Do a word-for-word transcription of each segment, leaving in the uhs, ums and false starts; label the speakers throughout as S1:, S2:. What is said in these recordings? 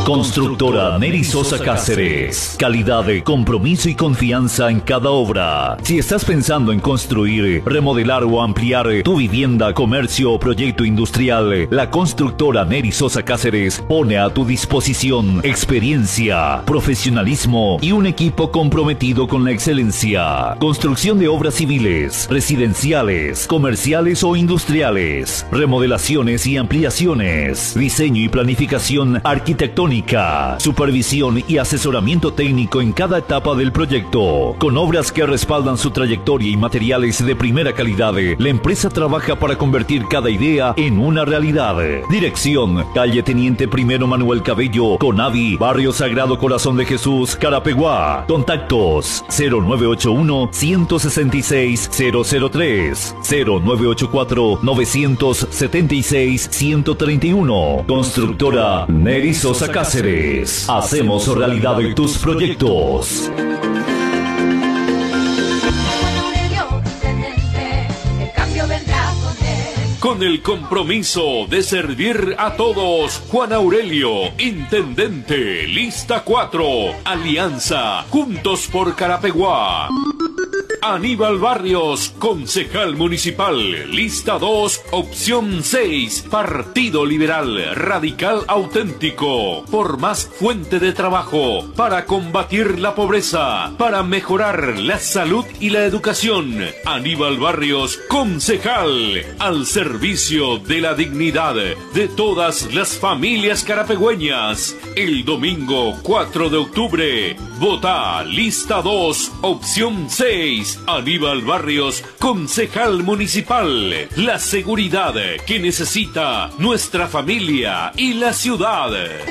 S1: Constructora Neri Sosa Cáceres. Calidad, compromiso y confianza en cada obra. Si estás pensando en construir, remodelar o ampliar tu vivienda, comercio o proyecto industrial, la Constructora Neri Sosa Cáceres pone a tu disposición experiencia, profesionalismo y un equipo comprometido con la excelencia. Construcción de obras civiles, residenciales, comerciales o industriales, remodelaciones y ampliaciones, diseño y planificación arquitectónica, supervisión y asesoramiento técnico en cada etapa del proyecto. Con obras que respaldan su trayectoria y materiales de primera calidad, la empresa trabaja para convertir cada idea en una realidad. Dirección: calle Teniente Primero Manuel Cabello, Conavi, Barrio Sagrado Corazón de Jesús, Carapeguá. Contactos: cero nueve ocho uno, uno seis seis, cero cero tres, cero nueve ocho cuatro, nueve siete seis, uno tres uno. Constructora Neri Sosa Cáceres. Hacemos realidad de tus proyectos.
S2: Con el compromiso de servir a todos, Juan Aurelio, Intendente, lista cuatro, Alianza, Juntos por Carapeguá. Aníbal Barrios, concejal municipal, lista dos, opción seis, Partido Liberal Radical Auténtico, por más fuente de trabajo, para combatir la pobreza, para mejorar la salud y la educación. Aníbal Barrios, concejal, al servicio de la dignidad de todas las familias carapegüeñas. El domingo cuatro de octubre, vota lista dos, opción seis, Aníbal Barrios, concejal municipal. La seguridad que necesita nuestra familia y la ciudad.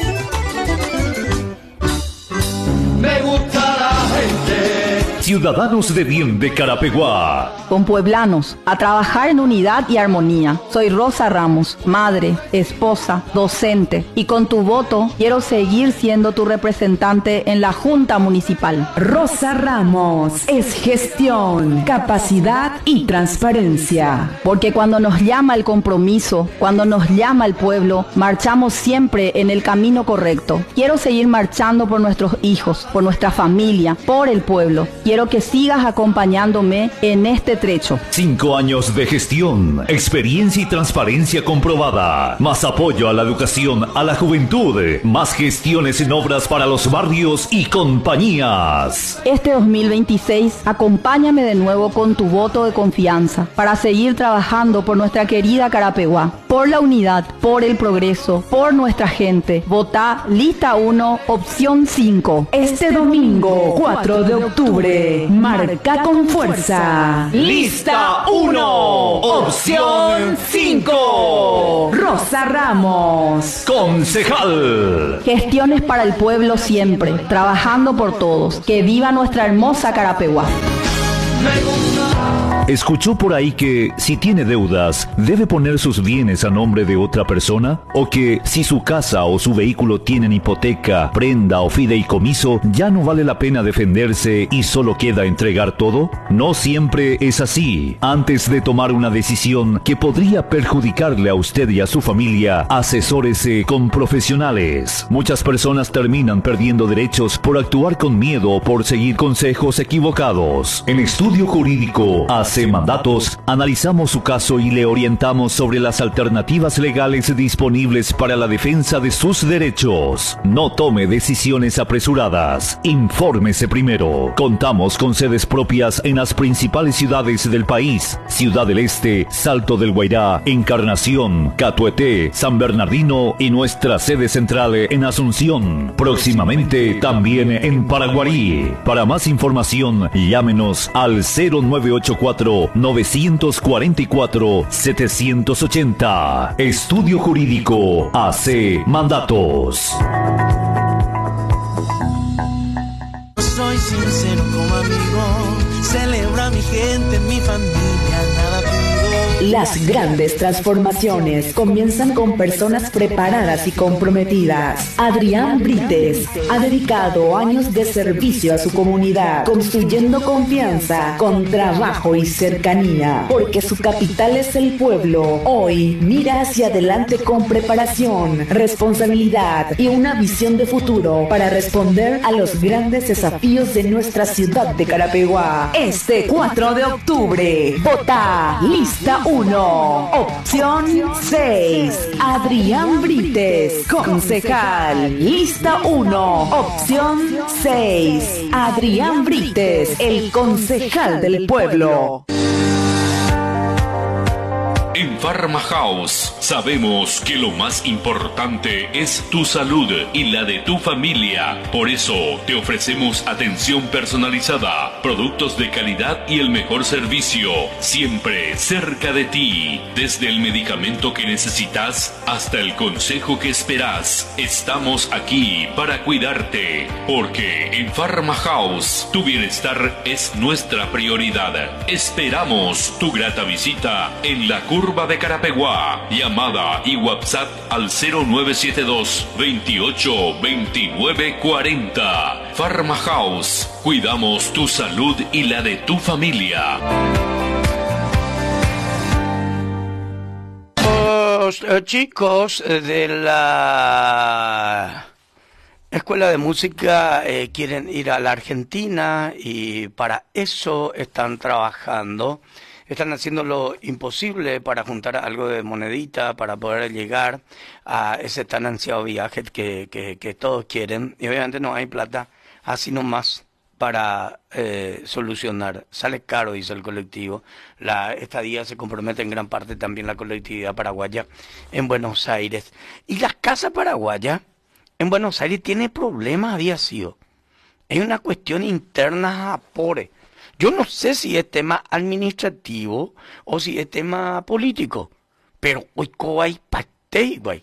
S3: Me gusta la gente.
S1: Ciudadanos de bien de Carapeguá.
S4: Con pueblanos, a trabajar en unidad y armonía. Soy Rosa Ramos, madre, esposa, docente, y con tu voto quiero seguir siendo tu representante en la Junta Municipal.
S5: Rosa Ramos es gestión, capacidad y transparencia.
S4: Porque cuando nos llama el compromiso, cuando nos llama el pueblo, marchamos siempre en el camino correcto. Quiero seguir marchando por nuestros hijos, por nuestra familia, por el pueblo. Quiero que sigas acompañándome en este trecho.
S1: Cinco años de gestión, experiencia y transparencia comprobada. Más apoyo a la educación, a la juventud. Más gestiones en obras para los barrios y compañías.
S4: Este dos mil veintiséis, acompáñame de nuevo con tu voto de confianza para seguir trabajando por nuestra querida Carapeguá, por la unidad, por el progreso, por nuestra gente. Vota lista uno, opción cinco.
S5: Este domingo cuatro de octubre, marca con fuerza.
S3: Lista uno, opción cinco.
S5: Rosa Ramos,
S1: concejal.
S4: Gestiones para el pueblo siempre, trabajando por todos. Que viva nuestra hermosa Carapeguá.
S1: ¿Escuchó por ahí que si tiene deudas, debe poner sus bienes a nombre de otra persona? ¿O que si su casa o su vehículo tienen hipoteca, prenda o fideicomiso, ya no vale la pena defenderse y solo queda entregar todo? No siempre es así. Antes de tomar una decisión que podría perjudicarle a usted y a su familia, asesórese con profesionales. Muchas personas terminan perdiendo derechos por actuar con miedo o por seguir consejos equivocados. En Estudio Jurídico Hace Mandatos, analizamos su caso y le orientamos sobre las alternativas legales disponibles para la defensa de sus derechos. No tome decisiones apresuradas. Infórmese primero. Contamos con sedes propias en las principales ciudades del país: Ciudad del Este, Salto del Guairá, Encarnación, Catueté, San Bernardino y nuestra sede central en Asunción. Próximamente también en Paraguarí. Para más información, llámenos al cero nueve ocho cuatro, nueve cuatro cuatro, siete ocho cero. Estudio Jurídico Hace Mandatos.
S6: Soy sincero como amigo, celebra a mi gente, mi familia, nada pido.
S5: Las grandes transformaciones comienzan con personas preparadas y comprometidas. Adrián Brites ha dedicado años de servicio a su comunidad, construyendo confianza con trabajo y cercanía, porque su capital es el pueblo. Hoy mira hacia adelante con preparación, responsabilidad y una visión de futuro para responder a los grandes desafíos de nuestra ciudad de Carapeguá. Este cuatro de octubre, vota lista uno, opción seis, Adrián Brites, concejal. Lista uno, opción seis, Adrián Brites, el concejal del pueblo.
S2: En Pharma House sabemos que lo más importante es tu salud y la de tu familia. Por eso te ofrecemos atención personalizada, productos de calidad y el mejor servicio, siempre cerca de ti. Desde el medicamento que necesitas hasta el consejo que esperas, estamos aquí para cuidarte. Porque en Pharma House tu bienestar es nuestra prioridad. Esperamos tu grata visita en la curva de Carapeguá. Llamada y WhatsApp al cero nueve siete dos, veintiocho, veintinueve, cuarenta. Pharma House. Cuidamos tu salud y la de tu familia.
S7: Los eh, chicos de la Escuela de Música eh, quieren ir a la Argentina y para eso están trabajando. Están haciendo lo imposible para juntar algo de monedita, para poder llegar a ese tan ansiado viaje que, que, que todos quieren. Y obviamente no hay plata así nomás para eh, solucionar. Sale caro, dice el colectivo. La estadía se compromete en gran parte también la colectividad paraguaya en Buenos Aires. Y la Casa Paraguaya en Buenos Aires tiene problemas, había sido. Es una cuestión interna a Pore. Yo no sé si es tema administrativo o si es tema político, pero hoy hay patey, güey.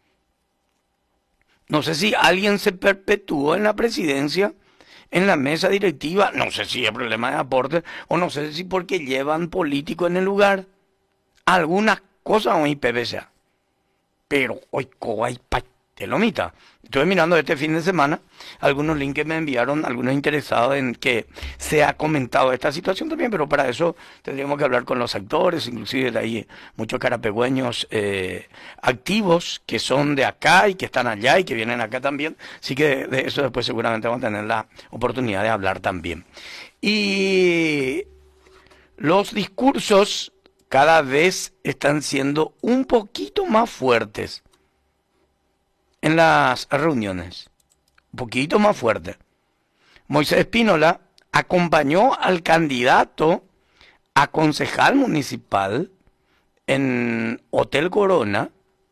S7: No sé si alguien se perpetuó en la presidencia, en la mesa directiva, no sé si es problema de aporte, o no sé si porque llevan político en el lugar. Algunas cosas hoy P V C A. Pero hoy hay patey, lomita. Estuve mirando este fin de semana algunos links que me enviaron, algunos interesados en que se ha comentado esta situación también, pero para eso tendríamos que hablar con los actores, inclusive hay muchos carapegüeños eh, activos que son de acá y que están allá y que vienen acá también, así que de eso después seguramente vamos a tener la oportunidad de hablar también. Y los discursos cada vez están siendo un poquito más fuertes en las reuniones, un poquito más fuerte. Moisés Espínola acompañó al candidato a concejal municipal en Hotel Corona,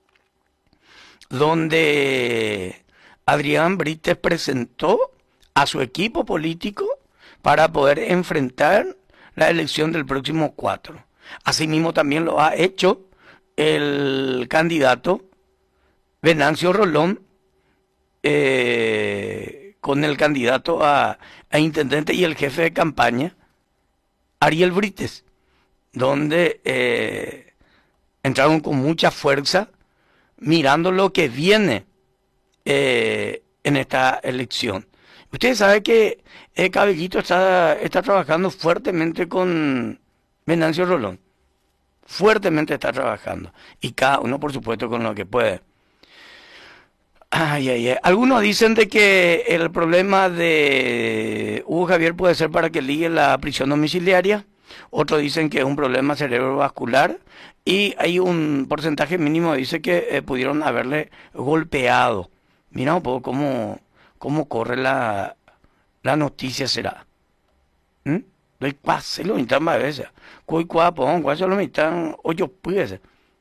S7: donde Adrián Brites presentó a su equipo político para poder enfrentar la elección del próximo cuatro. Asimismo también lo ha hecho el candidato Venancio Rolón eh, con el candidato a, a intendente y el jefe de campaña, Ariel Brites, donde eh, entraron con mucha fuerza mirando lo que viene eh, en esta elección. Ustedes saben que eh, Cabellito está, está trabajando fuertemente con Venancio Rolón, fuertemente está trabajando, y cada uno por supuesto con lo que puede. Ay, ay, ay. Algunos dicen de que el problema de Hugo Javier puede ser para que ligue la prisión domiciliaria. Otros dicen que es un problema cerebrovascular. Y hay un porcentaje mínimo que dice que eh, pudieron haberle golpeado. Mira un poco cómo, cómo corre la, la noticia, será. ¿Mm? Doy pase lo mitad más veces. Cuy cuapón, cuál se lo mitad, ocho pues.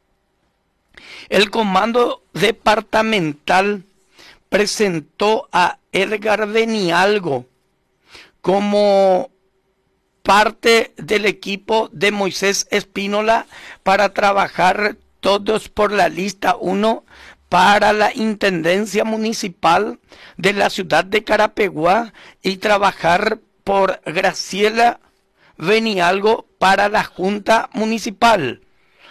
S7: El comando departamental presentó a Edgar Benialgo como parte del equipo de Moisés Espínola para trabajar todos por la lista uno para la Intendencia Municipal de la ciudad de Carapeguá y trabajar por Graciela Benialgo para la Junta Municipal.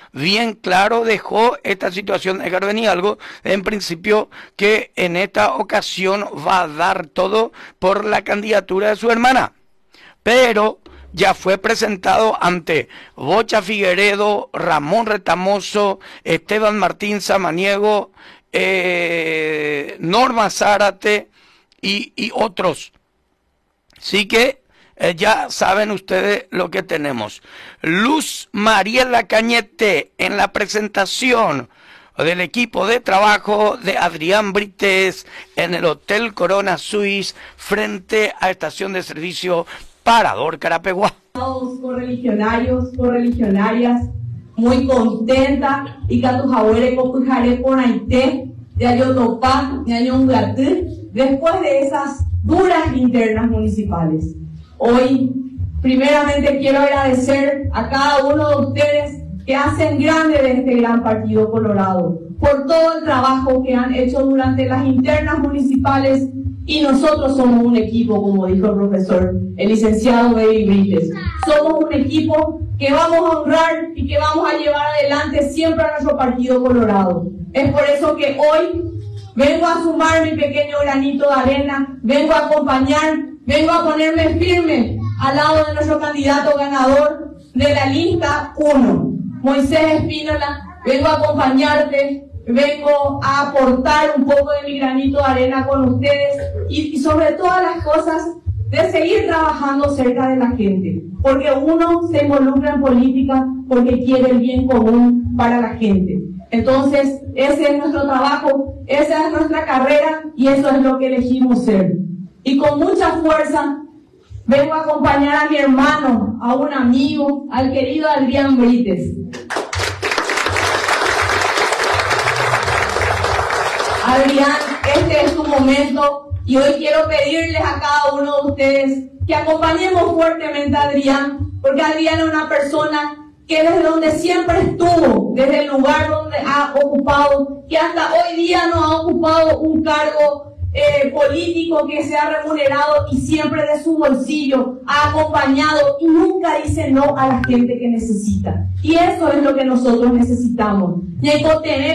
S7: bien claro dejó esta situación de Edgar Benialgo, en principio que en esta ocasión va a dar todo por la candidatura de su hermana, pero ya fue presentado ante Bocha Figueredo, Ramón Retamoso, Esteban Martín Samaniego, eh, Norma Zárate y, y otros. Así que eh, ya saben ustedes lo que tenemos. Luz Mariela Cañete en la presentación del equipo de trabajo de Adrián Brites en el Hotel Corona Suisse frente a Estación de Servicio Parador Carapeguá.
S8: Correligionarios, correligionarias, muy contenta y que a tus abuelos copujaré por Aité, de Ayotopá, de Ayongatú, después de esas duras internas municipales. Hoy, primeramente quiero agradecer a cada uno de ustedes que hacen grande de este gran partido colorado, por todo el trabajo que han hecho durante las internas municipales, y nosotros somos un equipo, como dijo el profesor, el licenciado Baby Brites. Somos un equipo que vamos a honrar y que vamos a llevar adelante siempre a nuestro partido colorado. Es por eso que hoy vengo a sumar mi pequeño granito de arena, vengo a acompañar, vengo a ponerme firme al lado de nuestro candidato ganador de la lista uno, Moisés Espínola. Vengo a acompañarte, vengo a aportar un poco de mi granito de arena con ustedes y, y sobre todas las cosas de seguir trabajando cerca de la gente, porque uno se involucra en política porque quiere el bien común para la gente. Entonces, ese es nuestro trabajo, esa es nuestra carrera y eso es lo que elegimos ser. Y con mucha fuerza vengo a acompañar a mi hermano, a un amigo, al querido Adrián Brites. Adrián, este es tu momento y hoy quiero pedirles a cada uno de ustedes que acompañemos fuertemente a Adrián, porque Adrián es una persona que desde donde siempre estuvo, desde el lugar donde ha ocupado, que hasta hoy día no ha ocupado un cargo eh, político que sea remunerado y siempre de su bolsillo ha acompañado y nunca dice no a la gente que necesita. Y eso es lo que nosotros necesitamos. Y en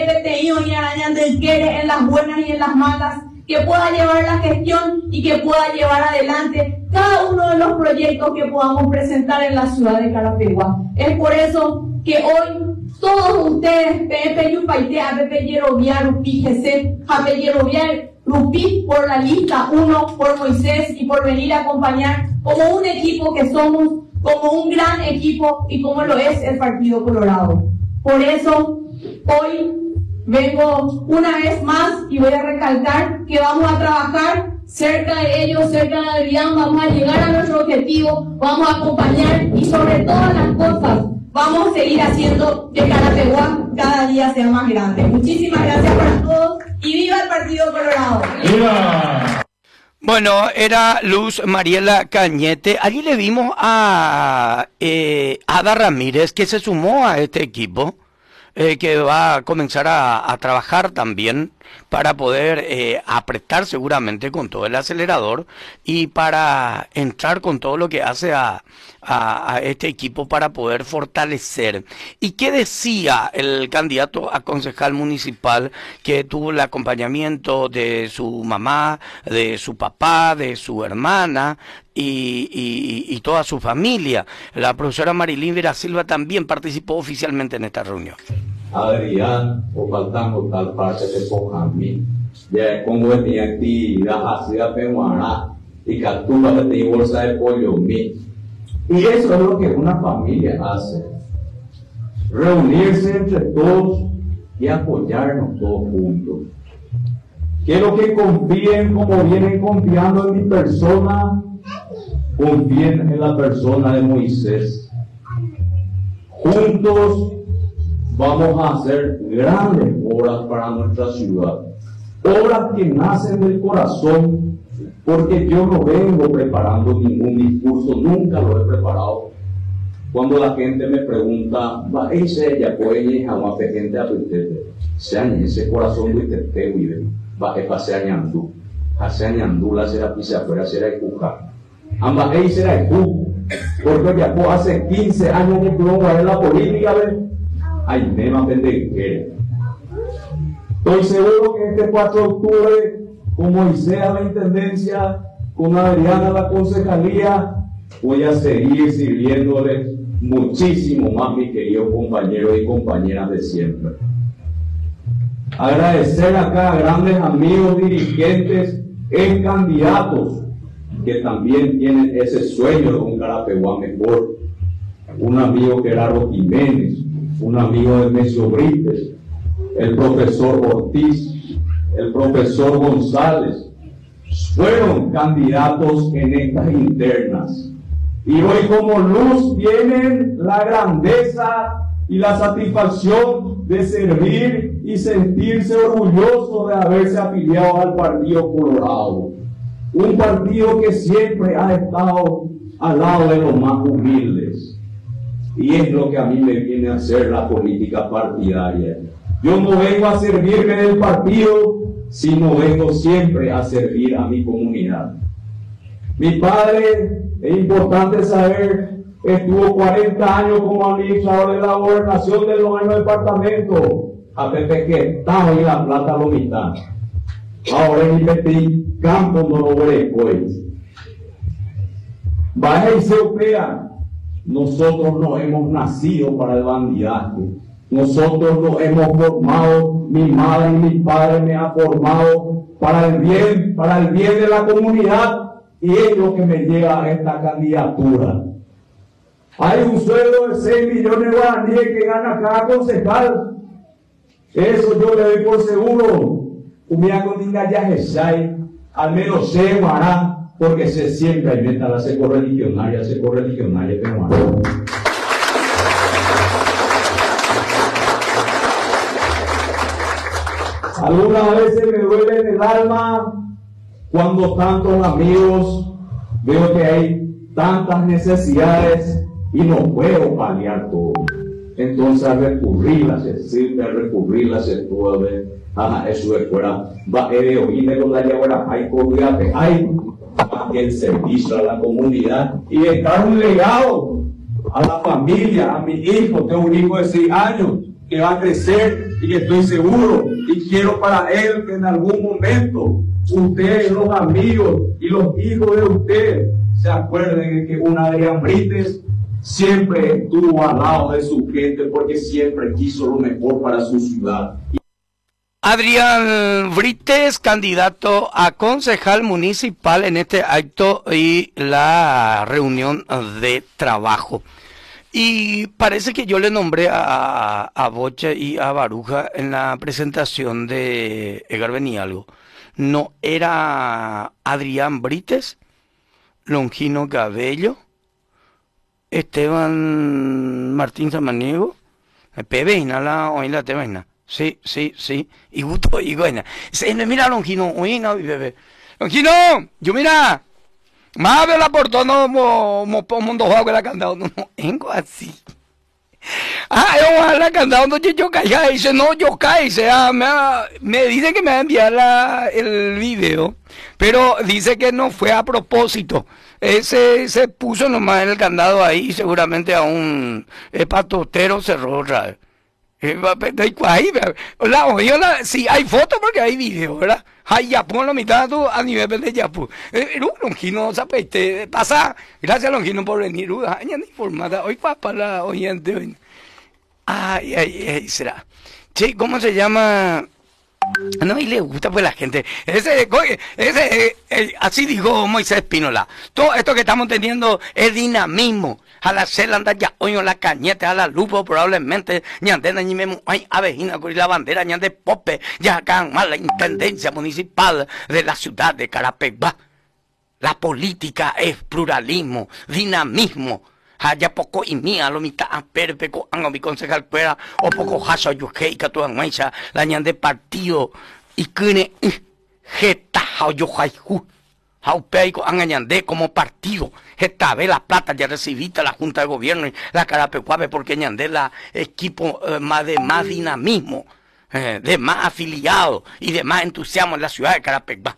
S8: las buenas y en las malas, que pueda llevar la gestión y que pueda llevar adelante cada uno de los proyectos que podamos presentar en la ciudad de Carapeguá. Es por eso que hoy todos ustedes, Pepe Yupaité, Pepe Yeroviar, Rupi G C, Pepe Yeroviar, Rupi, por la lista uno, por Moisés y por venir a acompañar como un equipo que somos, como un gran equipo y como lo es el Partido Colorado. Por eso, hoy vengo una vez más y voy a recalcar que vamos a trabajar cerca de ellos, cerca de Adrián, vamos a llegar a nuestro objetivo, vamos a acompañar y sobre todas las cosas vamos a seguir haciendo que Carapeguá cada día sea más grande. Muchísimas gracias para todos y ¡viva el Partido Colorado! ¡Viva!
S7: Bueno, era Luz Mariela Cañete. Allí le vimos a eh, Ada Ramírez, que se sumó a este equipo. Eh, que va a comenzar a, a trabajar también para poder eh, apretar seguramente con todo el acelerador y para entrar con todo lo que hace a, a, a este equipo para poder fortalecer. ¿Y qué decía el candidato a concejal municipal, que tuvo el acompañamiento de su mamá, de su papá, de su hermana y, y, y toda su familia? La profesora Marilyn Vera Silva también participó oficialmente en esta reunión.
S9: Adrián, o faltando tal parte de Pojamí, ya como tenía actividad hacia Peguará y Catúa que tenía bolsa de pollo mí. Y eso es lo que una familia hace: reunirse entre todos y apoyarnos todos juntos. Quiero que confíen como vienen confiando en mi persona, confíen en la persona de Moisés. Juntos vamos a hacer grandes obras para nuestra ciudad, obras que nacen del corazón, porque yo no vengo preparando ningún discurso, nunca lo he preparado. Cuando la gente me pregunta, va a ser ya puede jamás gente a tu ese corazón de te vive, va a pasar añandú, hace añandú la será pisa afuera será ecuja, ambas ahí será ecu, porque ya hace quince años que tú no en la política, ¿ves? Ainema Pendequera. Estoy seguro que este cuatro de octubre, con Moisés a la Intendencia, con Adriana a la Concejalía, voy a seguir sirviéndoles muchísimo más, mis queridos compañeros y compañeras de siempre. Agradecer acá a grandes amigos, dirigentes, ex candidatos, que también tienen ese sueño de un Carapeguá mejor. Un amigo Gerardo Jiménez, un amigo de Mesio Brites, el profesor Ortiz, el profesor González, fueron candidatos en estas internas. Y hoy como luz tienen la grandeza y la satisfacción de servir y sentirse orgullosos de haberse afiliado al Partido Colorado. Un partido que siempre ha estado al lado de los más humildes. Y es lo que a mí me viene a hacer la política partidaria. Yo no vengo a servirme del partido, sino vengo siempre a servir a mi comunidad. Mi padre, es importante saber, estuvo cuarenta años como administrador de la gobernación del noveno departamento, a Pepe que estaba en La Plata lo mitad. Ahora en Ipetí, campo no lo brecoy. Vaya y se opera. Nosotros no hemos nacido para el bandidaje. Nosotros no hemos formado, mi madre y mi padre me han formado para el bien, para el bien de la comunidad, y es lo que me lleva a esta candidatura. Hay un sueldo de seis millones de guaraníes que gana cada concejal. Eso yo le doy por seguro. Al menos se hará, porque se siempre hay meta la seco religionaria, seco religionaria, pero algunas veces me duele en el alma cuando tantos amigos veo que hay tantas necesidades y no puedo paliar todo. Entonces a recurrirlas, sirve a recurrirlas, estuve, ajá, eso es fuera, va a oírme con la llave, hay corriate, hay el servicio a la comunidad y dejar un legado a la familia, a mi hijo. Tengo un hijo de seis años que va a crecer y que estoy seguro y quiero para él que en algún momento ustedes, los amigos y los hijos de ustedes, se acuerden de que un Adrián Brites siempre estuvo al lado de su gente porque siempre quiso lo mejor para su ciudad.
S7: Adrián Brites, candidato a concejal municipal en este acto y la reunión de trabajo. Y parece que yo le nombré a, a Bocha y a Baruja en la presentación de Edgar Benialgo. ¿No era Adrián Brites, Longino Cabello, Esteban Martín Samaniego, Pebeina, la oíla Tebeina? Sí, sí, sí. Y gusto y buena. Mira, Longino, oína, bebé. Longino, yo mira. Más de la portona mo mo mundo juego la candado no vengo así. Ah, yo la candado no yo caiga dice no yo caí, sea me me dice que me va a enviar la, el video, pero dice que no fue a propósito. Ese se puso nomás en el candado ahí, seguramente a un eh, patotero cerró otra vez. La oye, sí, hay fotos porque hay video, ¿verdad? Hay ya pongo la mitad a nivel de Yapu. Longino, ¿sabes? Pasa, gracias Longino por venir. Ya no informada. Hoy va para la oyente hoy. Ay, ay, ay, será. Che, ¿cómo se llama? No, y le gusta pues la gente. Ese, ese, eh, así dijo Moisés Espínola. Todo esto que estamos teniendo es dinamismo. A la celanda ya oño la cañete, a la lupo probablemente, ñandena ni me hay abejina con la bandera ñande pope, ya acá más la intendencia municipal de la ciudad de Carapeguá. La política es pluralismo, dinamismo. Haya poco y mía lo mitad a perpeco anga mi concejal fuera o poco haso yuke y catuan maisha la ñande partido y kune jeta hao yo haihu. Jaupeico han añandé como partido. Esta vez la plata ya recibiste la Junta de Gobierno y la Carapecuave porque añandé la equipo eh, más de más dinamismo, eh, de más afiliados y de más entusiasmo en la ciudad de Carapecuá.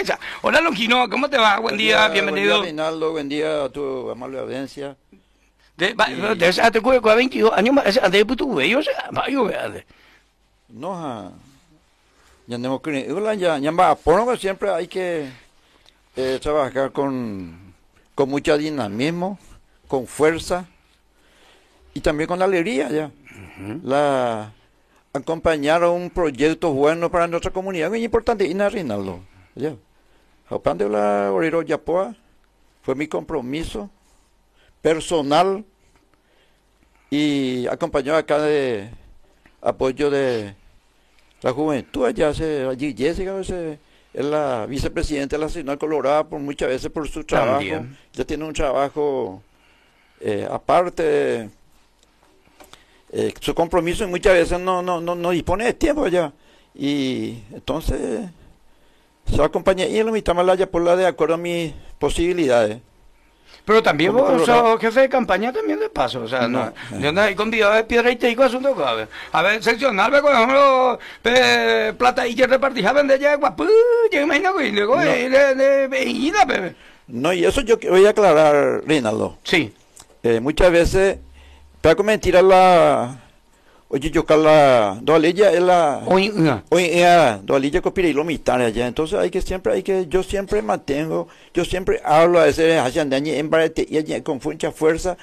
S7: Hola Longino, ¿cómo te va? Buen día,
S10: buen día,
S7: bienvenido.
S10: Buen día, Reinaldo, buen día a tu amable audiencia.
S7: De, y... de esa te cuesta veintidós años más, ese ande puto güey, o sea, vaya güey.
S10: No, ha. Ya no creo, ya ya va, por siempre hay que eh, trabajar con con mucho dinamismo, con fuerza y también con alegría ya. Uh-huh. La acompañar a un proyecto bueno para nuestra comunidad, muy importante, y Rinaldo. Ya. Japán de la Orero Yapoa fue mi compromiso personal y acompañó acá de apoyo de la juventud. Allá se, allí Jessica es la vicepresidenta de la Nacional Colorada por muchas veces por su trabajo. También. Ya tiene un trabajo eh, aparte. Eh, su compromiso muchas veces no, no, no, no dispone de tiempo ya. Y entonces se acompaña y en la mitad malaya por la de acuerdo a mis posibilidades.
S7: Pero también vos sos jefe de campaña también de paso, o sea, no, no, yo no hay convidado de piedra y te digo asunto grave. A ver, seccionarme con ejemplo, eh, plata y que repartís a vender ya guapu, yo imagino que luego de veída, bebé.
S10: No, y eso yo voy a aclarar, Rinaldo.
S7: Sí.
S10: Eh, muchas veces, para que mentira la, oye, yo cala, doalilla es la,
S7: oye,
S10: oye, doalilla copirilo lo mitad allá, entonces hay que siempre, hay que, yo siempre mantengo, yo siempre hablo a ese haciandañe en barete y con mucha fuerza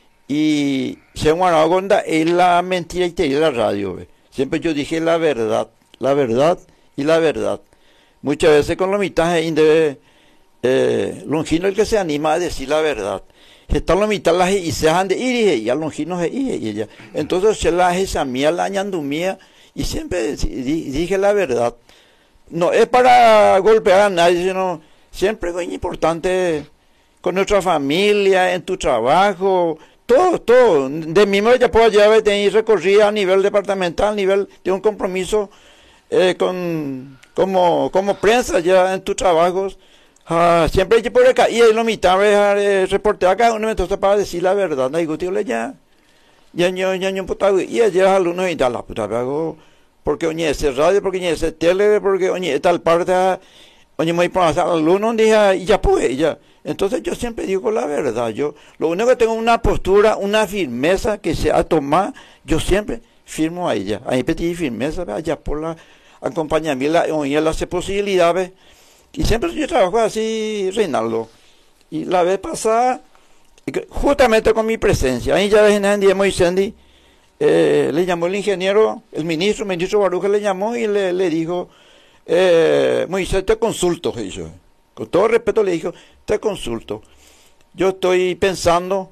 S10: y se guanagonda es la mentira y te la radio, ve. Siempre yo dije la verdad, la verdad y la verdad. Muchas veces con la mitad debe, eh, Longino el que se anima a decir la verdad. Está la mitad la y se han de ir y a Longino se y ella. Entonces se la esa mía la ñandumía y siempre dije la verdad. No es para golpear a nadie, sino siempre es importante con nuestra familia, en tu trabajo, todo, todo. De mí me ya puedo llevar tener recorrida a nivel departamental, a nivel de un compromiso eh, con como como prensa ya en tus trabajos. Ah, siempre hay por acá y ahí lo mitad de reportear acá uno entonces para decir la verdad no digo tío le ya ya yo ya yo puta y ayer alumnos y tal la puta hago porque oye ese radio porque oye ese tele porque oye tal parte oye muy para alumnos un día y ya pude ya entonces yo siempre digo la verdad yo lo único que tengo una postura una firmeza que se ha tomado yo siempre firmo a ella ahí pedí firmeza allá por la acompañamiento oye las posibilidades. Y siempre yo trabajo así, Reinaldo. Y la vez pasada, justamente con mi presencia, ahí ya en el día Moisendi, eh, le llamó el ingeniero, el ministro, el ministro Baruja le llamó y le, le dijo, eh, Moisés, te consulto, dijo. Con todo respeto le dijo, te consulto. Yo estoy pensando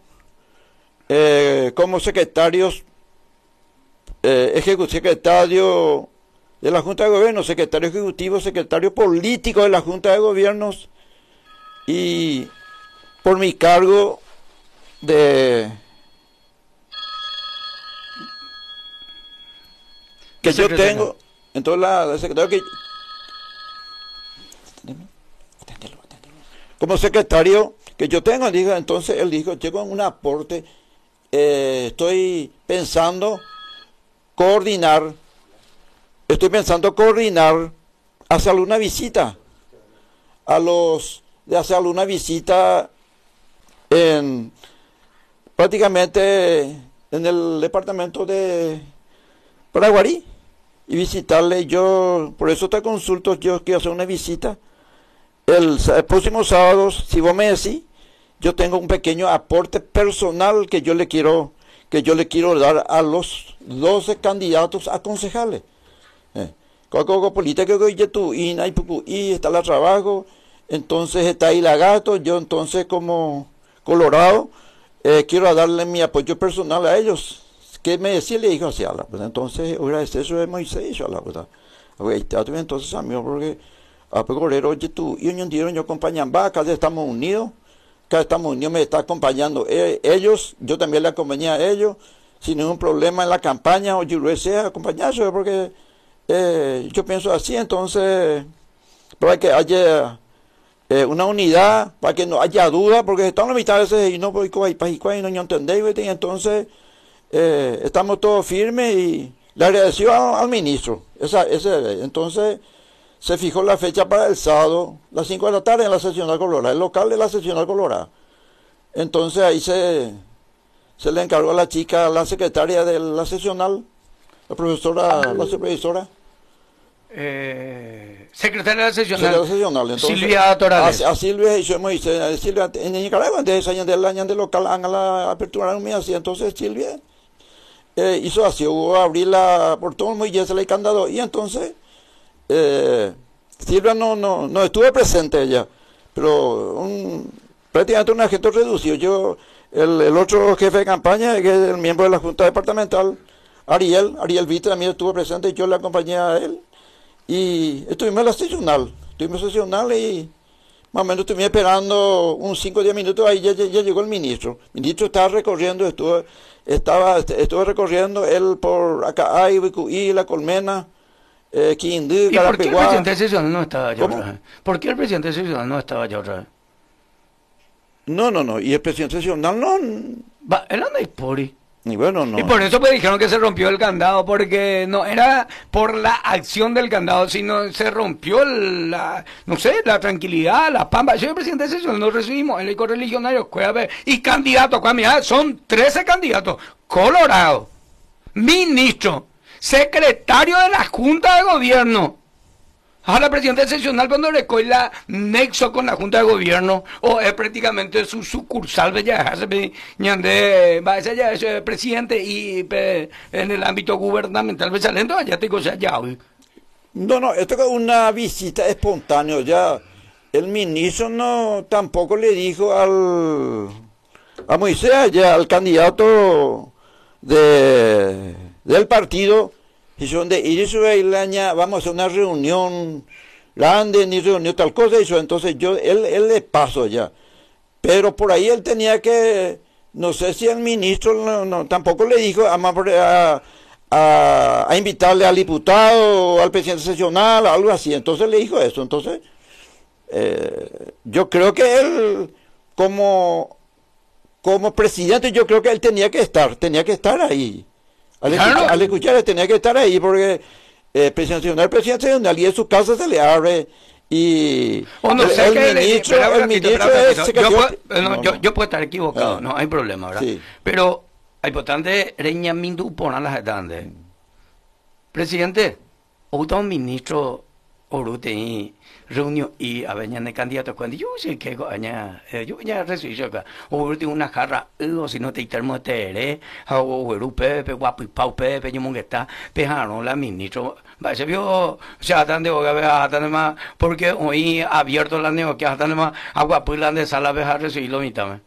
S10: eh, como secretarios, eh, ejecutivo, secretario de la Junta de Gobierno, secretario ejecutivo, secretario político de la Junta de Gobiernos y por mi cargo de que yo tengo, entonces la, la secretaria que como secretario que yo tengo, dijo, entonces él dijo, llego en un aporte, eh, estoy pensando coordinar Estoy pensando coordinar, hacerle una visita a los, de hacerle una visita en, prácticamente en el departamento de Paraguarí y visitarle yo, por eso te consulto, yo quiero hacer una visita el, el próximo sábado, si vos me decís, yo tengo un pequeño aporte personal que yo le quiero, que yo le quiero dar a los doce candidatos a concejales. Coco política que yo tú y y está la trabajo, entonces está ahí la gato, yo entonces como Colorado eh, quiero darle mi apoyo personal a ellos. ¿Qué me decía? Le dijo así a la pues entonces ahora es eso de Moisés a la verdad. Entonces a mí porque a Pegorero oye tú y yo entiendo yo acompañan va, acá estamos unidos, acá estamos unidos me está acompañando eh, ellos, yo también le acompañé a ellos sin ningún problema en la campaña o yo sea acompañarse porque Eh, yo pienso así, entonces, para que haya eh, una unidad, para que no haya duda, porque estamos en la mitad de ese y no voy y no entendéis, y entonces eh, estamos todos firmes y le agradeció al, al ministro. Esa, ese, entonces se fijó la fecha para el sábado, las cinco de la tarde en la seccional Colorada, el local de la seccional Colorada. Entonces ahí se, se le encargó a la chica, a la secretaria de la sesional, la profesora, la supervisora.
S7: Eh, secretaria de la sesional.
S10: Secretaria de la sesional. Entonces,
S7: Silvia Torales.
S10: A, a Silvia y me dice, Silvia, en Nicaragua, antes de del año de local, hagan la apertura, me hacía. Entonces Silvia eh, hizo así, hubo a abrir la portón, muy ya se le candado. Y entonces, eh, Silvia no, no, no estuvo presente ella, pero un, prácticamente un agente reducido. Yo, el, el otro jefe de campaña, que es el miembro de la Junta Departamental, Ariel, Ariel Vite también estuvo presente, yo le acompañé a él. Y estuvimos en la sesional, estuvimos en la sesional y más o menos estuvimos esperando un cinco o diez minutos, ahí ya, ya, ya llegó el ministro. El ministro estaba recorriendo, estuvo, estaba, estuvo recorriendo él por acá, y La Colmena, eh, Quindú,
S7: ¿Y por qué el presidente de sesional no estaba allá
S10: ¿Cómo?
S7: otra vez? ¿Por qué el presidente de sesional no estaba allá otra vez?
S10: No, no, no, y el presidente sesional no...
S7: Va, él anda y por ahí.
S10: Y bueno, no.
S7: Y por eso pues dijeron que se rompió el candado, porque no era por la acción del candado, sino se rompió la, no sé, la tranquilidad, la pampa. Yo el presidente de sesión no recibimos, el eco religionario, y candidatos, son trece candidatos, Colorado, ministro, secretario de la Junta de Gobierno. A la presidenta seccional cuando le coge la nexo con la Junta de Gobierno o es prácticamente su sucursal ya de va a ser ya es presidente y pe, en el ámbito gubernamental pues saliendo allá te cosa ya hoy.
S10: No, no, esto es una visita espontánea ya. El ministro no tampoco le dijo al a Moisés ya al candidato de del partido y son de Iris Bailaña, vamos a hacer una reunión grande, ni reunión tal cosa, y eso, entonces yo, él, él le paso ya. Pero por ahí él tenía que, no sé si el ministro no, no, tampoco le dijo a, a, a, a invitarle al diputado, al presidente sesional, algo así, entonces le dijo eso. Entonces, eh, yo creo que él, como, como presidente, yo creo que él tenía que estar, tenía que estar ahí. Al,
S7: Claro.
S10: escuchar, al escuchar tenía que estar ahí porque eh, presidente el presidente nacional y en su casa se le abre y
S7: o no
S10: el,
S7: sé
S10: el
S7: que
S10: ministro,
S7: le,
S10: el
S7: ratito,
S10: ministro
S7: ratito,
S10: es
S7: yo,
S10: secretario-
S7: puedo, no,
S10: no,
S7: yo,
S10: no.
S7: yo puedo estar equivocado,
S10: Ah.
S7: no hay problema, ¿verdad?
S10: Sí.
S7: Pero hay importante reña mindu poner las estandes. Presidente, o un ministro orute y reunión y a veña de candidatos cuando yo sé que aña yo ya recibí acá o urte una jarra o si no te termo tere o europe pe guapo y pau pe pe yo está pejano la ministro va se vio ya tan de boga tan más porque hoy abierto la neo que hasta más agua pues la de sala bejar recibir lo mitad.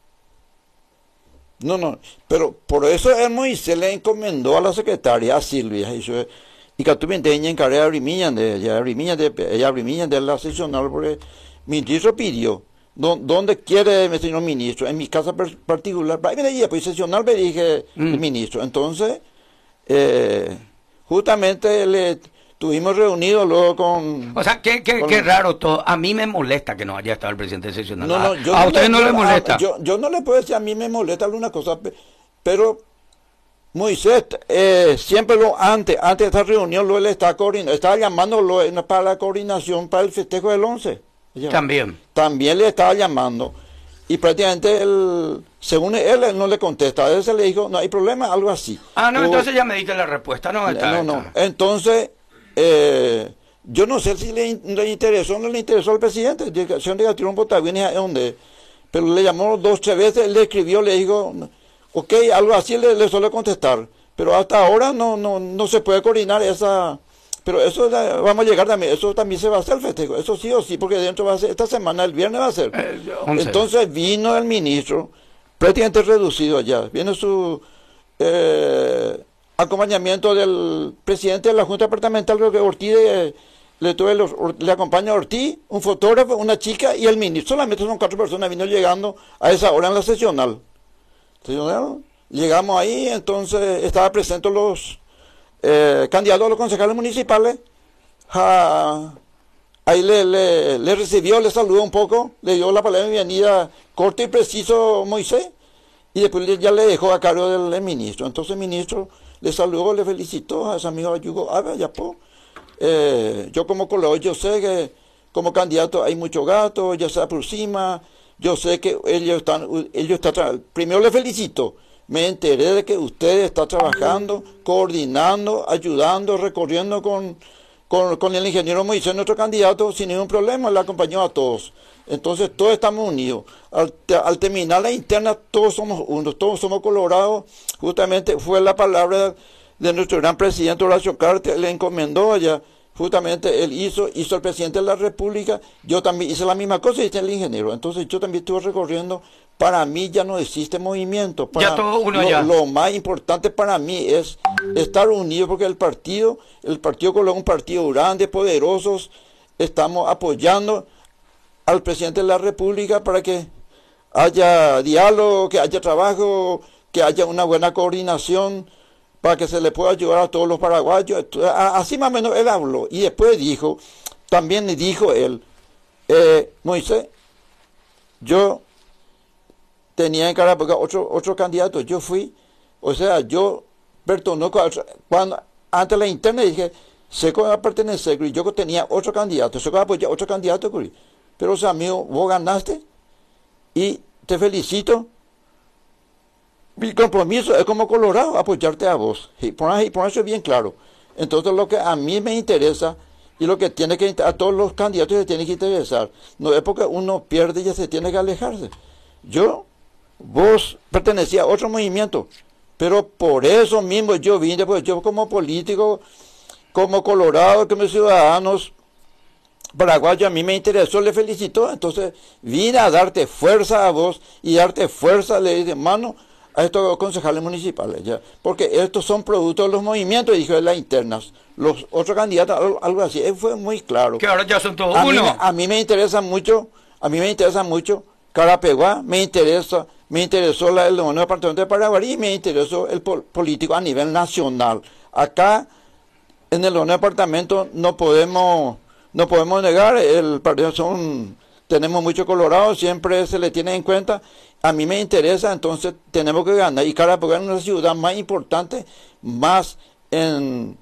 S10: No, no, pero por eso el Moisés le encomendó a la secretaria, a Silvia, y, eso, y que tú me enteñas en carrera Brimiñan de ella, Brimiñan de ella, Brimiñan de la seccional, porque el ministro pidió, ¿dó- ¿dónde quiere el señor ministro? En mi casa per- particular, ahí me decía, pues seccional me dije
S7: Mm.
S10: el ministro, entonces, eh, justamente le tuvimos reunidos luego con...
S7: O sea, qué, qué,
S10: con-
S7: qué raro todo. A mí me molesta que no haya estado el presidente sesional.
S10: No, no, yo
S7: a
S10: no
S7: ustedes no
S10: yo-
S7: les molesta.
S10: a- Yo, yo no le puedo decir, a mí me molesta alguna cosa, pe- pero Moisés, eh, siempre lo antes, antes de esta reunión, lo él estaba coordinando, estaba llamándolo en- para la coordinación para el festejo del once. Ya.
S7: También.
S10: También le estaba llamando. Y prácticamente él, según él, él no le contesta. A veces le dijo, no hay problema, algo así.
S7: Ah, no,
S10: O-
S7: entonces ya me diste la respuesta. No, está,
S10: no, no.
S7: está.
S10: Entonces, eh, yo no sé si le, in- le interesó o no le interesó al presidente. Dirección de Gatirón Botagüín, ¿a dónde? Pero le llamó dos, tres veces, él le escribió, le dijo, ok, algo así le, le suele contestar. Pero hasta ahora no, no, no se puede coordinar esa... Pero eso la- vamos a llegar también, eso también se va a hacer el festejo, eso sí o sí, porque dentro va a ser, esta semana, el viernes va a ser.
S7: Eh, once.
S10: Entonces vino el ministro, prácticamente reducido allá, viene su eh, acompañamiento del presidente de la Junta Departamental, creo que Ortiz, eh, le, tuve los, or- le acompaña a Ortiz, un fotógrafo, una chica y el ministro, solamente son cuatro personas, vino llegando a esa hora en la sesional. Sesional, llegamos ahí, entonces estaba presente los eh, candidatos a los concejales municipales. Ja, ahí le, le, le recibió, le saludó un poco, le dio la palabra de bienvenida corto y preciso Moisés, y después le- ya le dejó a cargo del, del ministro. Entonces el ministro le saludó, le felicitó a ese amigo Ayugo, ah, ya po. Eh, yo como color, yo sé que como candidato hay mucho gato, ya se aproxima, yo sé que ellos están, ellos están, primero le felicito, me enteré de que usted está trabajando, coordinando, ayudando, recorriendo con, con, con el ingeniero Moisés, nuestro candidato, sin ningún problema, le acompañó a todos. Entonces todos estamos unidos. Al, al terminar la interna, todos somos unos, todos somos colorados. Justamente fue la palabra de nuestro gran presidente Horacio Cartes, le encomendó allá. Justamente él hizo, hizo el presidente de la República, yo también hice la misma cosa y hice el ingeniero. Entonces yo también estuve recorriendo. Para mí ya no existe movimiento. Para
S7: ya todo uno
S10: lo,
S7: ya.
S10: Lo más importante para mí es estar unidos, porque el partido, el Partido Colón es un partido grande, poderosos. Estamos apoyando al presidente de la República para que haya diálogo, que haya trabajo, que haya una buena coordinación, para que se le pueda ayudar a todos los paraguayos. Así más o menos él habló. Y después dijo, también dijo él, eh, Moisés, yo tenía en Carapeguá otro, otro candidato, yo fui, o sea, yo pertenezco a otro, cuando, antes de la interna dije, sé que va a pertenecer, y yo tenía otro candidato, sé que va a apoyar otro candidato, pero o sea, amigo, vos ganaste, y te felicito. Mi compromiso es como Colorado, apoyarte a vos. Y por, ahí, por eso es bien claro. Entonces lo que a mí me interesa y lo que tiene que a todos los candidatos se tiene que interesar. No es porque uno pierde y ya se tiene que alejarse. Yo, vos pertenecía a otro movimiento, pero por eso mismo yo vine, pues yo como político, como Colorado, como ciudadanos paraguayos, a mí me interesó, le felicitó. Entonces vine a darte fuerza a vos y darte fuerza, le dije, mano, a estos concejales municipales, ya, porque estos son productos de los movimientos, dijo, de las internas. Los otros candidatos, algo, algo así, él fue muy claro.
S7: Que ahora ya son todos
S10: a
S7: uno.
S10: Mí, a mí me interesa mucho, a mí me interesa mucho Carapeguá, me interesa, me interesó la, el nuevo departamento de Paraguay y me interesó el pol, político a nivel nacional. Acá, en el nuevo departamento, no podemos, no podemos negar, el partido son, tenemos mucho Colorado, siempre se le tiene en cuenta. A mí me interesa, entonces tenemos que ganar. Y Carapeguá es una ciudad más importante, más en,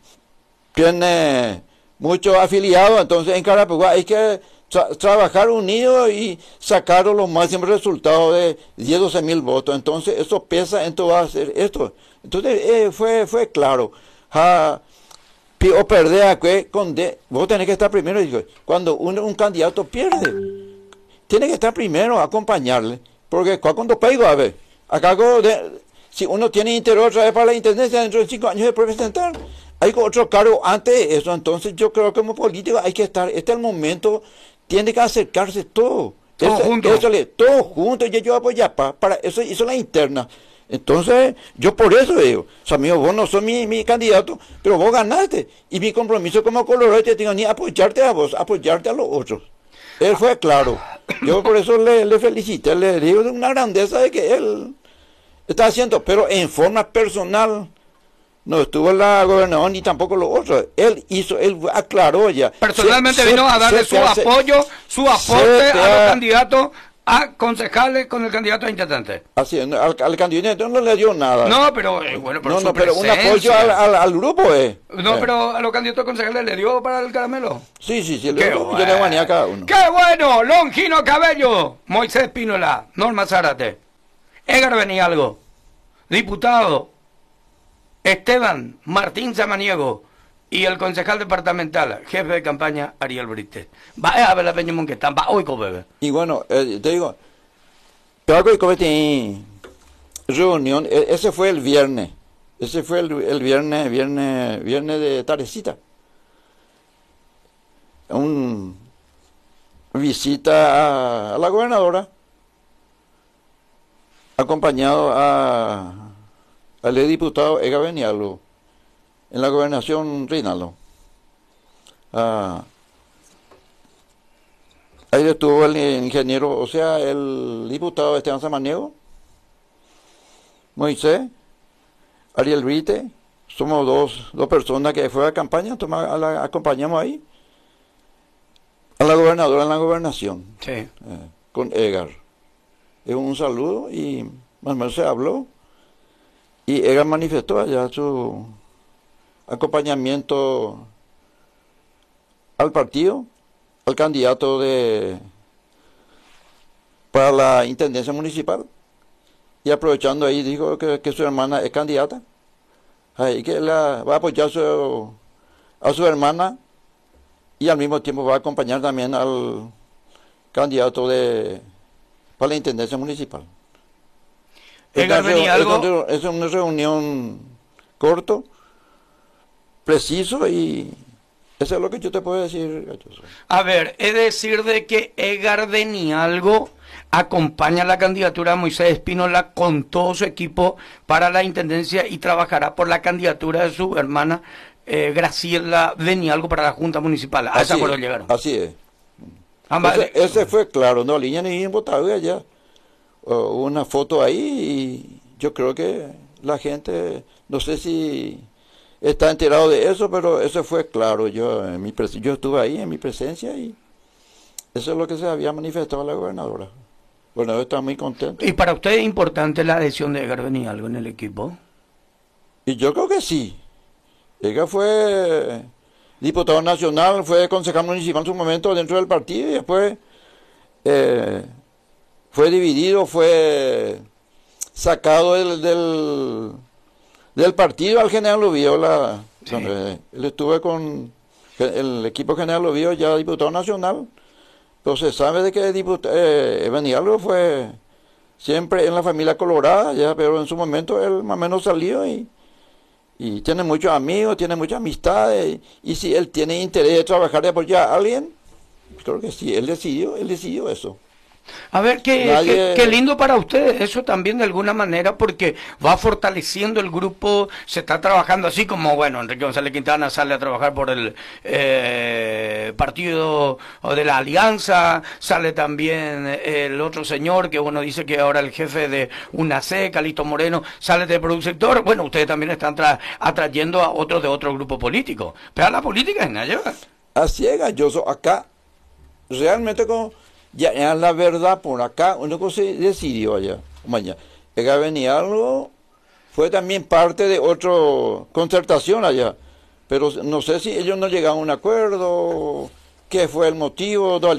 S10: tiene muchos afiliados, entonces en Carapeguá hay que tra trabajar unidos y sacar los máximos resultados de diez, doce mil votos. Entonces eso pesa, entonces va a hacer esto. Entonces eh, fue, fue claro. Ja, o perder a que con de, vos tenés que estar primero. Digo, cuando un, un candidato pierde, tiene que estar primero, acompañarle. Porque cuando pego, a ver, acá de, si uno tiene interés otra vez para la intendencia dentro de cinco años de presentar, hay otro cargo antes de eso. Entonces yo creo que como político hay que estar, este es el momento, tiene que acercarse todo.
S7: Todos juntos.
S10: Todos juntos, y yo apoyar para, para eso hizo la interna. Entonces, yo por eso digo, o sea, amigo, vos no sos mi, mi candidato, pero vos ganaste. Y mi compromiso como Colorado te tengo ni apoyarte a vos, apoyarte a los otros. Él fue claro. Yo por eso le, le felicité, le digo de una grandeza de que él está haciendo, pero en forma personal no estuvo la gobernadora ni tampoco los otros. Él hizo, él aclaró ya.
S7: Personalmente
S10: se,
S7: vino
S10: se,
S7: a darle
S10: se,
S7: su
S10: se,
S7: apoyo, su aporte
S10: se,
S7: a los candidatos, a concejales con el candidato a intendente.
S10: Así, al, al candidato no le dio nada.
S7: No, pero eh, bueno, pero
S10: no,
S7: su
S10: no, pero un
S7: presencia.
S10: apoyo al, al, al grupo, eh.
S7: No,
S10: eh.
S7: pero a los candidatos a concejales le dio para el caramelo.
S10: Sí, sí, sí,
S7: Qué
S10: le,
S7: bueno.
S10: yo le guané a cada uno.
S7: ¡Qué bueno! Longino Cabello, Moisés Pínola, Norma Zárate, Edgar Benialgo, diputado Esteban Martín Samaniego y el concejal departamental, jefe de campaña Ariel Brites. Va a ver la peña Monquetán, va hoy con bebé.
S10: Y bueno, eh, te digo, pero hoy con reunión, eh, ese fue el viernes, ese fue el, el viernes, viernes, viernes de tardecita. Un visita a, a la gobernadora, acompañado a al diputado Edgar Benialgo en la gobernación Reinaldo. Ah, ahí estuvo el ingeniero, o sea, el diputado Esteban Samaniego, Moisés, Ariel Brite, somos dos, dos personas que fue a la campaña, toma, a la, acompañamos ahí a la gobernadora en la gobernación,
S7: sí.
S10: eh, con Edgar. Es un saludo y más o menos se habló. Y Edgar manifestó allá su acompañamiento al partido, al candidato de para la intendencia municipal. y aprovechando ahí dijo que, que su hermana es candidata, ahí que la, va a apoyar a su, a su hermana y al mismo tiempo va a acompañar también al candidato de para la intendencia municipal.
S7: Edgar, venía algo.
S10: Es una reunión corto, preciso y eso es lo que yo te puedo decir, Galloso.
S7: A ver, es decir de que Edgar Benialgo acompaña la candidatura de Moisés Espínola con todo su equipo para la intendencia y trabajará por la candidatura de su hermana eh, Graciela Benialgo para la Junta Municipal. A ese acuerdo llegaron.
S10: Así es. Ese, ese fue claro, no, línea ni votado allá. Uh, una foto ahí y yo creo que la gente, no sé si está enterado de eso, pero eso fue claro. Yo, en mi pres yo estuve ahí en mi presencia y eso es lo que se había manifestado la gobernadora. Bueno, yo estaba muy contento.
S7: ¿Y para usted es importante la adhesión de Edgar Benialgo en el equipo?
S10: Y yo creo que sí. Edgar fue diputado nacional, fue concejal municipal en su momento dentro del partido y después eh, fue dividido, fue sacado del, del, del partido al general Lubiola. Sí. Él estuvo con el equipo general Lubio, ya diputado nacional, pero se sabe de que diputado, eh, Benialgo fue siempre en la familia colorada, ya, pero en su momento él más o menos salió y, y tiene muchos amigos, tiene muchas amistades, y, y si él tiene interés de trabajar y apoyar a alguien, creo que sí, él decidió, él decidió eso.
S7: A ver, qué, Nadie... qué, qué lindo para ustedes eso también de alguna manera, porque va fortaleciendo el grupo, se está trabajando así como, bueno, Enrique González Quintana sale a trabajar por el eh, partido de la Alianza, sale también el otro señor que uno dice que ahora el jefe de UNACE, Calixto Moreno, sale de Productor. Bueno, ustedes también están tra atrayendo a otros de otro grupo político, pero a la política es nada.
S10: Así es, Galloso, acá realmente como ya era la verdad por acá, uno que se decidió allá, mañana. Edgar Benialgo fue también parte de otra concertación allá, pero no sé si ellos no llegaron a un acuerdo, qué fue el motivo, pero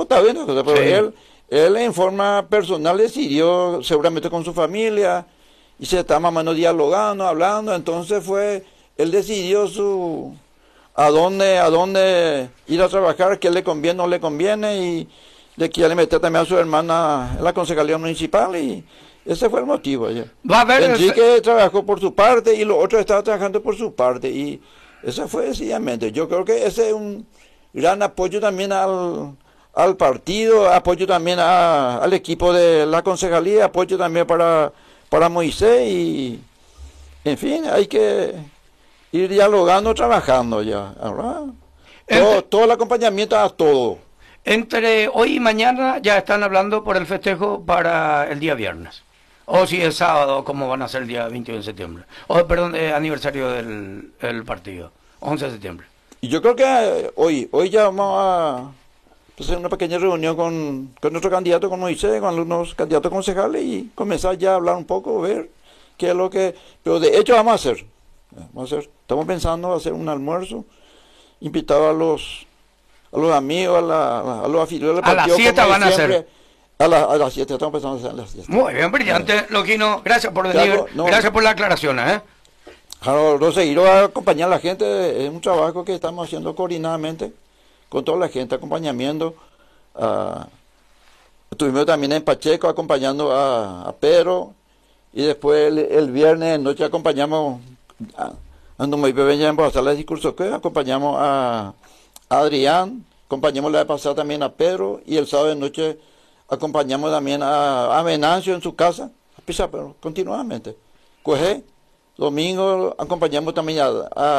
S10: sí. él, él en forma personal decidió, seguramente con su familia, y se está más o menos dialogando, hablando, entonces fue, él decidió su, a dónde, a dónde ir a trabajar, qué le conviene, no le conviene, y le quiere meter también a su hermana en la concejalía municipal y ese fue el motivo. Ya.
S7: Va a ver,
S10: Enrique el... trabajó por su parte y los otros estaban trabajando por su parte y eso fue sencillamente. Yo creo que ese es un gran apoyo también al, al partido, apoyo también a, al equipo de la concejalía, apoyo también para, para Moisés y en fin, hay que ir dialogando, trabajando ya. ¿Verdad? Todo, todo el acompañamiento a todo.
S7: Entre hoy y mañana ya están hablando por el festejo para el día viernes. O si es sábado, como van a ser el día veintiuno de septiembre. O, perdón, eh, aniversario del el partido, once de septiembre.
S10: Y yo creo que eh, hoy hoy ya vamos a hacer una pequeña reunión con, con nuestro candidato, con Moisés, con algunos candidatos concejales y comenzar ya a hablar un poco, ver qué es lo que... Pero de hecho vamos a hacer. Vamos a hacer. Estamos pensando hacer un almuerzo, invitado a los... a los amigos, a, la, a los afiliados del partido.
S7: A las siete van a hacer.
S10: A, la, a las siete, estamos pensando hacer a las siete.
S7: Muy bien, brillante, eh. Loquino, gracias por venir, claro, no, gracias por la aclaración, ¿eh?
S10: Claro, no seguir a acompañar a la gente, es un trabajo que estamos haciendo coordinadamente con toda la gente, acompañamiento. Uh, estuvimos también en Pacheco acompañando a, a Pedro y después el, el viernes en noche acompañamos, a, ando muy pequeña en pasar el discurso que acompañamos a Adrián, acompañamos la vez pasada también a Pedro y el sábado de noche acompañamos también a, a Venancio en su casa, a pisar, pero continuamente. Coge, domingo acompañamos también a,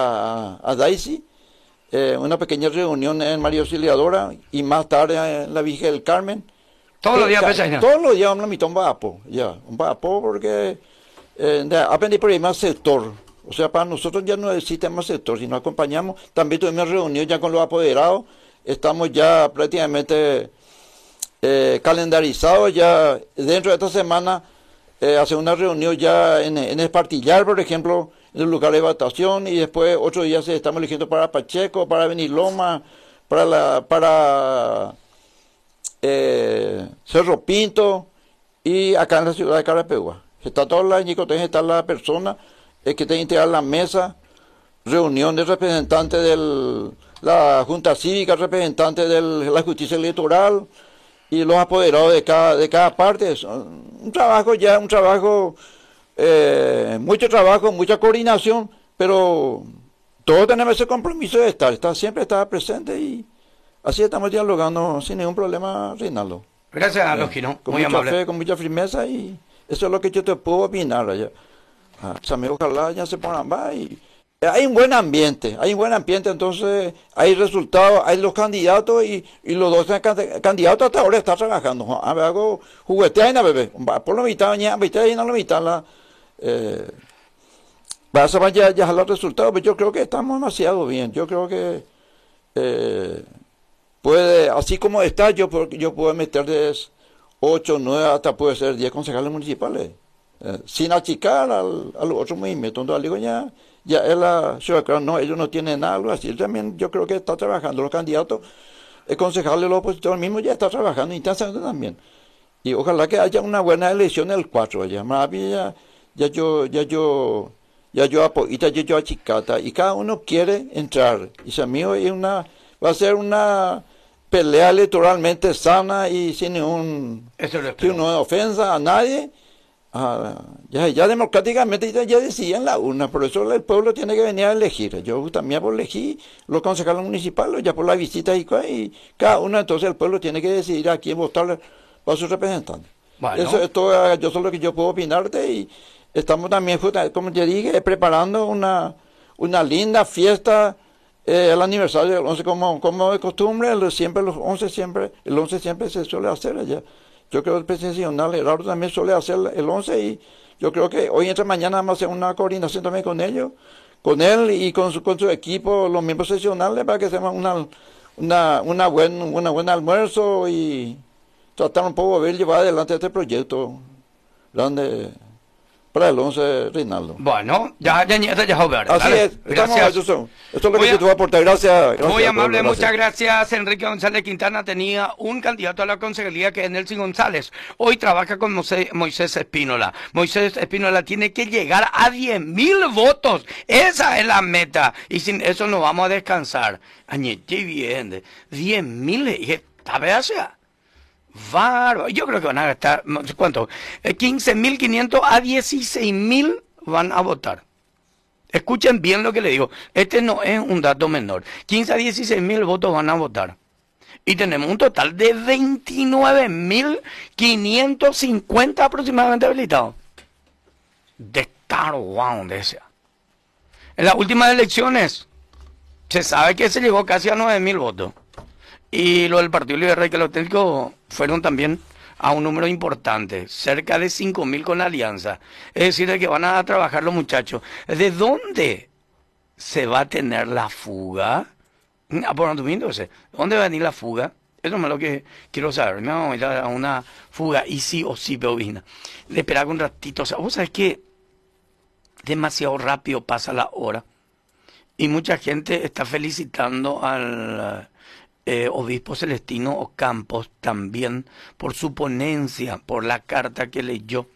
S10: a, a Daisy, eh, una pequeña reunión en María Auxiliadora y más tarde en la Virgen del Carmen.
S7: Todos los días, eh,
S10: todos los días vamos a mitad un vapo, ya, un vapo porque eh, aprendí por ahí más sector. O sea, para nosotros ya no existe más sector, si nos acompañamos. También tuvimos reunión ya con los apoderados, estamos ya prácticamente eh, calendarizados, ya dentro de esta semana eh, hacer una reunión ya en, en Espartillar, por ejemplo, en el lugar de votación, y después otros días estamos eligiendo para Pacheco, para Beniloma, para la, para eh, Cerro Pinto, y acá en la ciudad de Carapegua. Está toda la Ñicotense, está la persona eh, que tiene que integrar la mesa, reunión de representantes de la Junta Cívica, representantes de la Justicia Electoral y los apoderados de cada, de cada parte. Es un trabajo ya, un trabajo, eh, mucho trabajo, mucha coordinación, pero todos tenemos ese compromiso de estar, estar siempre estar presente y así estamos dialogando sin ningún problema, Reinaldo.
S7: Gracias,
S10: eh,
S7: Longino,
S10: con
S7: muy
S10: mucha
S7: amable.
S10: fe, con mucha firmeza y eso es lo que yo te puedo opinar allá. Ah, pues, amigo, ojalá ya se pongan más y hay un buen ambiente, hay un buen ambiente, entonces hay resultados, hay los candidatos y, y los dos candidatos hasta ahora están trabajando. A ver, hago juguetear, bebé, por la mitad, ya, mitad y no la mitad, la, eh, vas a ya, ya los resultados, pero yo creo que estamos demasiado bien, yo creo que, eh, puede, así como está, yo, yo puedo meter de ocho, nueve, hasta puede ser diez concejales municipales, eh, sin achicar al, a los otros movimientos, entonces digo ya, ya es la ciudad, no, ellos no tienen nada, algo así. También yo creo que está trabajando los candidatos, el concejal de los opositores mismo ya está trabajando intensamente también. Y ojalá que haya una buena elección el cuatro, ya, ya, ya yo, ya yo, ya yo apoyita, ya yo achicata, y cada uno quiere entrar. Y si a mí es una, va a ser una pelea electoralmente sana y sin ningún, sin ninguna ofensa a nadie. Ah, ya, ya democráticamente ya, ya decían la urna, por eso el pueblo tiene que venir a elegir. Yo también elegí los concejales municipales, ya por la visita y, y cada uno, entonces el pueblo tiene que decidir a quién votar para su representante. Bueno. Eso es todo, yo solo que yo puedo opinarte y estamos también, como te dije, preparando una, una linda fiesta, eh, el aniversario del once, como, como de costumbre, el, siempre los once siempre, el once siempre se suele hacer allá. Yo creo que el presidente nacional Gerardo también suele hacer el once y yo creo que hoy entre mañana vamos a hacer una coordinación también con ellos, con él y con su, con su equipo, los miembros sesionales, para que hacemos una, una, una buen, una buen almuerzo y tratar un poco de ver llevar adelante este proyecto grande para el once, Reinaldo.
S7: Bueno, ya, ya, ya, ya, Robert.
S10: Así
S7: Dale.
S10: es, estamos,
S7: Gracias.
S10: Eso, esto es lo que yo te voy a aportar. Gracias. gracias
S7: Muy amable,
S10: gracias.
S7: muchas gracias. Enrique González Quintana tenía un candidato a la consejería que es Nelson González. Hoy trabaja con Moisés, Moisés Espínola. Moisés Espínola tiene que llegar a diez mil votos. Esa es la meta. Y sin eso no vamos a descansar. Añete bien, diez mil, esta vez bárbaro. Yo creo que van a gastar, ¿cuánto? quince mil quinientos a dieciséis mil van a votar. Escuchen bien lo que le digo. Este no es un dato menor. quince a dieciséis mil votos van a votar. Y tenemos un total de veintinueve mil quinientos cincuenta aproximadamente habilitados. Descaro, wow, donde sea. En las últimas elecciones, se sabe que se llegó casi a nueve mil votos. Y lo del Partido Liberal y los técnicos fueron también a un número importante, cerca de cinco mil con alianza. Es decir, de que van a trabajar los muchachos. ¿De dónde se va a tener la fuga? Ah, por ¿dónde va a venir la fuga? Eso es lo que quiero saber. Me vamos a ir a una fuga y sí o sí, Beovina. Le esperaba un ratito. O sea, vos sabés que demasiado rápido pasa la hora y mucha gente está felicitando al Eh, obispo Celestino Ocampos también por su ponencia, por la carta que leyó